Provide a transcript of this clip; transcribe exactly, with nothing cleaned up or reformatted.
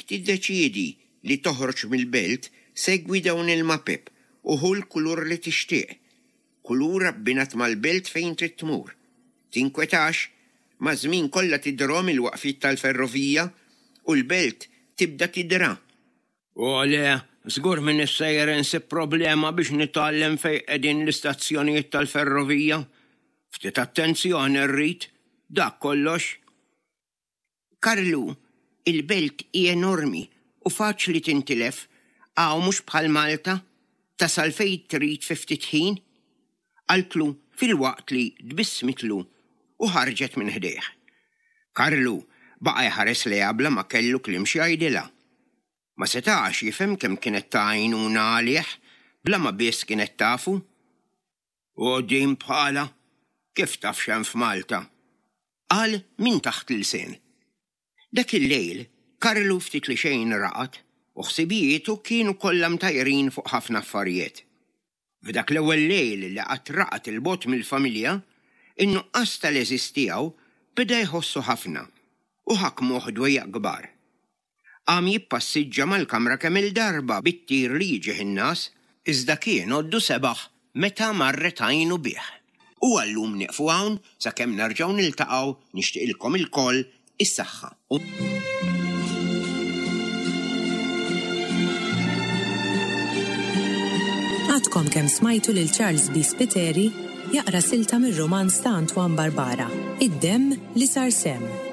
jekk tiddeċiedi li toħroġ mill-belt, segwi dawn il-mapep u hu l-kulur li tixtieq. Kulura bbinat mal-belt fejn trid tmur. Tinkwetax, ma' żmien kollha tidrom il-waqfiet tal-ferrovija u l-belt tibda tidra. U le, żgur minn is-sejjer insib problema biex nitgħallem fejn qegħdin l-istazzjonijiet tal-ferrovija. Ftit attenzjoni rrid, dak kollox. Karlu, il-belt hija enormi u faċli tintilef, għaw mhux bħal Malta, tasal fejn trid fi ftit ħin. Qaltlu fil-waqt li dbissmitlu u ħarġet minn ħdejh. Karlu baqa' jħares lejha bla ma kellu kliem xi jgħidilha. Ma setax jifhem kemm kienet ta' għajnuna għalih bla ma biss kienet tafu. U din bħala kif taf x'hemm f'Malta? Qal min taħt il-sen. Dak il-lejl Karlu ftit li xejn raqat u ħsibietu kienu kollha mtajrin fuq ħafna affarijiet. F'dak l-ewwel lejl li qatt raqat il-bot mill-familja, in-nuqqas tal-eżistijaw beda jħossu ħafna u ħakmuh dwejjaq kbar. Qam jippassiġġa mal-kamra kemm il-darba bit-tir li jiġih in-nas, iżda kien għoddu sebaħ meta marret għajnu bih. U għallum nieqfu hawn sakemm nerġgħu niltaqgħu nixtieqilkom ilkoll is-saħħa. Għadkom kemm smajtu lil Charles B. Spiteri jaqra silta mir-romanz ta' Antoine Barbara, Id-demm li sar semm.